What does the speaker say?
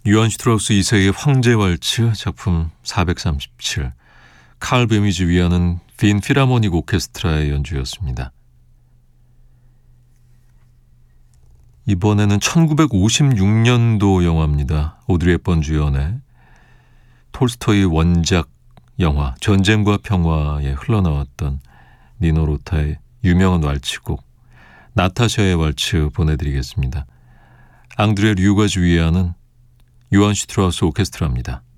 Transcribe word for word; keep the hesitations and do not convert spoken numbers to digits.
요한 슈트라우스 이 세의 황제 왈츠 작품 사백삼십칠, 칼 베미즈 위하는 빈 필하모닉 오케스트라의 연주였습니다. 이번에는 천구백오십육 년도 영화입니다. 오드리 헵번 주연의 톨스토이 원작 영화 전쟁과 평화에 흘러나왔던 니노 로타의 유명한 왈츠곡 나타샤의 왈츠 보내드리겠습니다. 앙드레 류가 주의하는 요한 슈트라우스 오케스트라입니다.